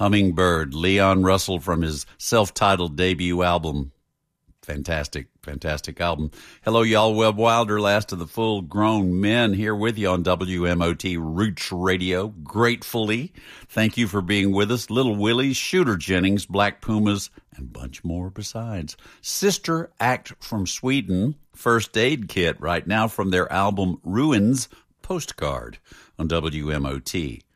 Hummingbird, Leon Russell from his self-titled debut album. Fantastic, fantastic album. Hello, y'all. Webb Wilder, last of the full-grown men, here with you on WMOT Roots Radio. Gratefully, thank you for being with us. Little Willies, Shooter Jennings, Black Pumas, and a bunch more besides. Sister Act from Sweden, First Aid Kit, right now from their album Ruins Postcard on WMOT.